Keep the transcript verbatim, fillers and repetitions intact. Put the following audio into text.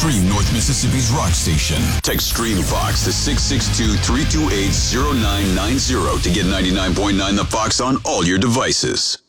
Scream North Mississippi's rock station. Text Scream Fox to six six two, three two eight, zero nine nine zero to get ninety-nine point nine The Fox on all your devices.